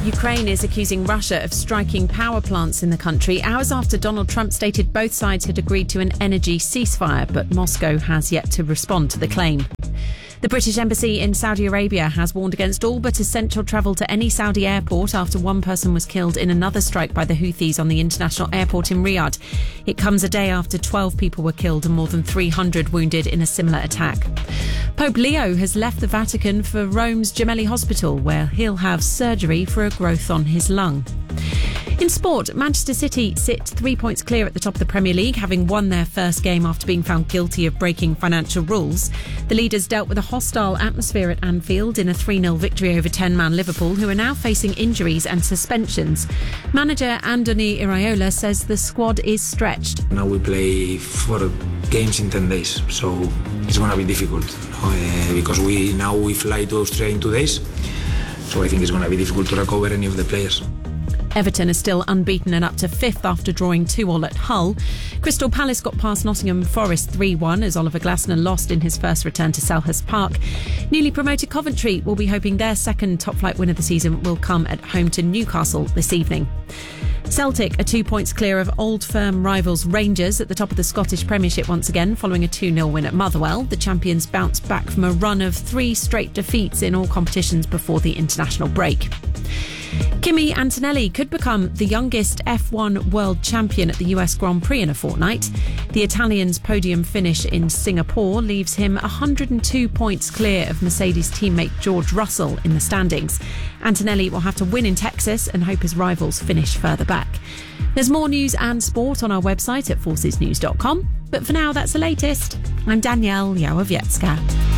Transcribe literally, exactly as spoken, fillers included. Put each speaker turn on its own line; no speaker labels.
Ukraine is accusing Russia of striking power plants in the country hours after Donald Trump stated both sides had agreed to an energy ceasefire, but Moscow has yet to respond to the claim. The British Embassy in Saudi Arabia has warned against all but essential travel to any Saudi airport after one person was killed in another strike by the Houthis on the international airport in Riyadh. It comes a day after twelve people were killed and more than three hundred wounded in a similar attack. Pope Leo has left the Vatican for Rome's Gemelli Hospital, where he'll have surgery for a growth on his lung. In sport, Manchester City sit three points clear at the top of the Premier League, having won their first game after being found guilty of breaking financial rules. The leaders dealt with a hostile atmosphere at Anfield in a three nil victory over ten-man Liverpool, who are now facing injuries and suspensions. Manager Andoni Iraola says the squad is stretched.
Now we play four games in ten days, so it's going to be difficult uh, because we now we fly to Austria in two days, so I think it's going to be difficult to recover any of the players.
Everton are still unbeaten and up to fifth after drawing two all at Hull. Crystal Palace got past Nottingham Forest three one as Oliver Glasner lost in his first return to Selhurst Park. Newly promoted Coventry will be hoping their second top-flight win of the season will come at home to Newcastle this evening. Celtic are two points clear of old firm rivals Rangers at the top of the Scottish Premiership once again following a two nil win at Motherwell. The champions bounced back from a run of three straight defeats in all competitions before the international break. Kimi Antonelli could become the youngest F one world champion at the U S Grand Prix in a fortnight. The Italian's podium finish in Singapore leaves him one hundred two points clear of Mercedes teammate George Russell in the standings. Antonelli will have to win in Texas and hope his rivals finish further back. There's more news and sport on our website at forces news dot com. But for now, that's the latest. I'm Danielle Yawowiecka.